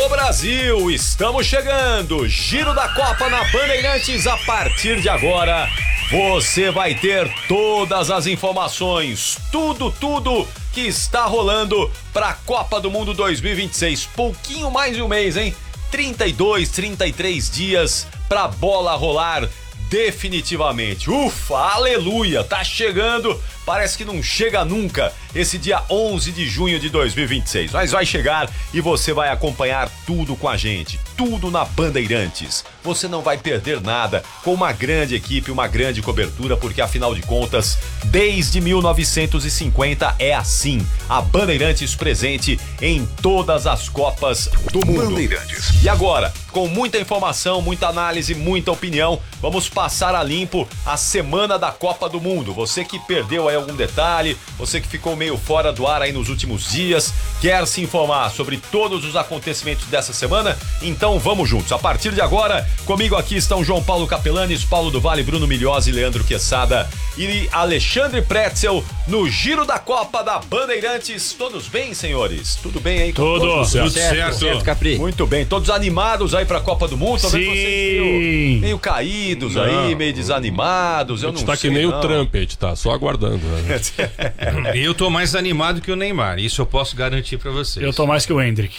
Alô Brasil, estamos chegando, Giro da Copa na Bandeirantes. A partir de agora, você vai ter todas as informações, tudo que está rolando para a Copa do Mundo 2026. Pouquinho mais de um mês, hein? 32, 33 dias pra bola rolar definitivamente. Ufa, aleluia, tá chegando. Parece que não chega nunca esse dia 11 de junho de 2026. Mas vai chegar e você vai acompanhar tudo com a gente. Tudo na Bandeirantes. Você não vai perder nada com uma grande equipe, uma grande cobertura, porque afinal de contas, desde 1950 é assim. A Bandeirantes presente em todas as Copas do Mundo. Bandeirantes. E agora, com muita informação, muita análise, muita opinião, vamos passar a limpo a semana da Copa do Mundo. Você que perdeu aí algum detalhe, você que ficou meio fora do ar aí nos últimos dias, quer se informar sobre todos os acontecimentos dessa semana? Então vamos juntos. A partir de agora, comigo aqui estão João Paulo Capelanes, Paulo do Vale, Bruno Milhozzi, Leandro Quesada e Alexandre Pretzel no Giro da Copa da Bandeirantes. Todos bem, senhores? Tudo bem aí? Tudo certo, Capri. Muito bem, todos animados aí pra Copa do Mundo? Tô vendo vocês meio caídos aí, meio desanimados. Eu não sei. Tá que nem o Trump, a gente tá só aguardando. Né? Eu tô mais animado que o Neymar, isso eu posso garantir pra vocês. Eu tô mais que o Hendrick.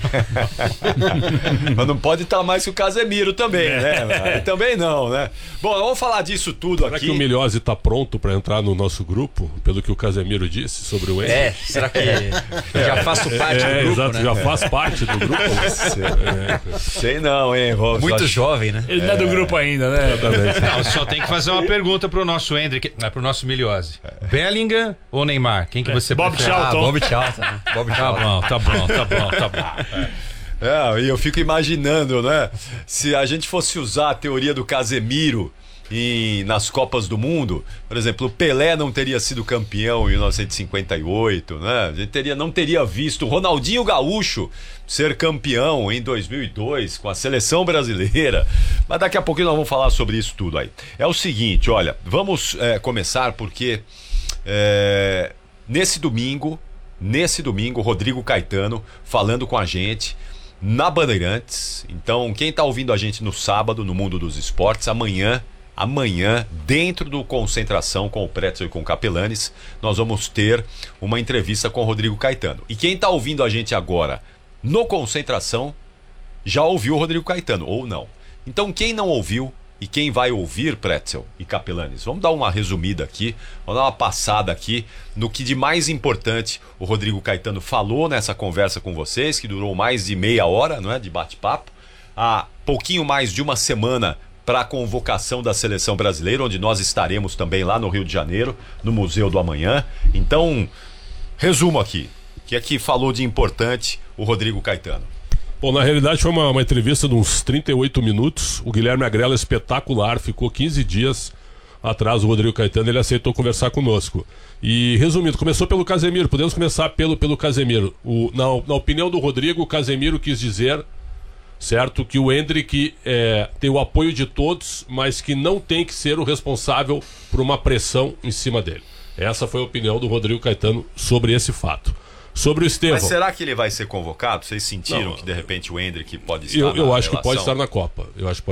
Mas não pode estar mais que o Casemiro também, né? Também não, né? Bom, vamos falar disso tudo aqui. Será que o Milhozzi tá pronto pra entrar no nosso grupo, pelo que o Casemiro disse sobre o Hendrick? Será que já faço parte do grupo, exato, né? Já faz parte do grupo. Sei não, hein, Rob? Muito jovem, né? Ele não é do grupo ainda, né? Não, só tem que fazer uma pergunta pro nosso Hendrick, pro nosso Milhozzi. Bellingham ou Neymar? Quem que você Bob prefere? Charlton. Bob Charlton. Tá bom. E eu fico imaginando, né? Se a gente fosse usar a teoria do Casemiro nas Copas do Mundo, por exemplo, o Pelé não teria sido campeão em 1958, né? A gente não teria visto o Ronaldinho Gaúcho ser campeão em 2002 com a seleção brasileira. Mas daqui a pouquinho nós vamos falar sobre isso tudo aí. É o seguinte, olha, vamos começar porque nesse domingo, Rodrigo Caetano falando com a gente na Bandeirantes. Então, quem tá ouvindo a gente no sábado, no Mundo dos Esportes, amanhã, dentro do Concentração com o Pretzel e com o Capelanes, nós vamos ter uma entrevista com o Rodrigo Caetano. E quem tá ouvindo a gente agora no Concentração, já ouviu o Rodrigo Caetano, ou não. Então, quem não ouviu e quem vai ouvir, Pretzel e Capelanes, vamos dar uma resumida aqui, vamos dar uma passada aqui no que de mais importante o Rodrigo Caetano falou nessa conversa com vocês, que durou mais de meia hora, não é, de bate-papo, há pouquinho mais de uma semana para a convocação da seleção brasileira, onde nós estaremos também lá no Rio de Janeiro, no Museu do Amanhã. Então, resumo aqui, o que é que falou de importante o Rodrigo Caetano? Bom, na realidade foi uma entrevista de uns 38 minutos. O Guilherme Agrella, espetacular, ficou 15 dias atrás. O Rodrigo Caetano, ele aceitou conversar conosco. E resumindo, começou pelo Casemiro. Podemos começar pelo Casemiro. Na opinião do Rodrigo, o Casemiro quis dizer, certo, que o Hendrick tem o apoio de todos, mas que não tem que ser o responsável por uma pressão em cima dele. Essa foi a opinião do Rodrigo Caetano sobre esse fato. Sobre o Estevão. Mas será que ele vai ser convocado? Vocês sentiram que de repente o Hendrick pode estar eu acho que pode estar na Copa.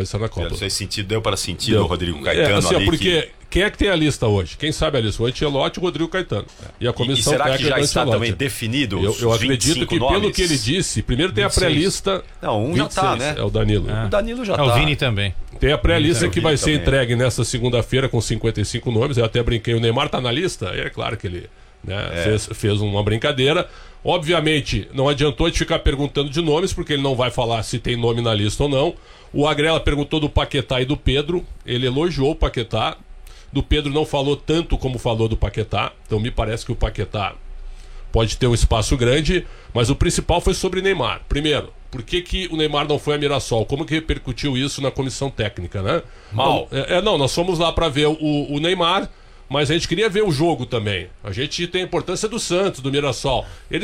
Deu para sentir o Rodrigo Caetano assim, ali. Porque quem é que tem a lista hoje? Quem sabe a lista? O Ancelotti e o Rodrigo Caetano. E a comissão será técnica que já do está Ancelotti. também definido Eu acredito que nomes? Pelo que ele disse, primeiro tem a pré-lista. Não, 26, já tá, né? É o Danilo. O Danilo já tá. O Vini também. Tem a pré-lista que vai ser também. entregue nessa segunda-feira com 55 nomes. Eu até brinquei, o Neymar tá na lista? É claro que ele fez uma brincadeira. Obviamente, não adiantou de ficar perguntando de nomes, porque ele não vai falar se tem nome na lista ou não. O Agrella perguntou do Paquetá e do Pedro. Ele elogiou o Paquetá. Do Pedro não falou tanto como falou do Paquetá. Então me parece que o Paquetá pode ter um espaço grande. Mas o principal foi sobre Neymar. Primeiro, por que o Neymar não foi a Mirassol? Como que repercutiu isso na comissão técnica, né? Mal. Não, nós fomos lá para ver o Neymar, mas a gente queria ver o jogo também. A gente tem a importância do Santos, do Mirassol.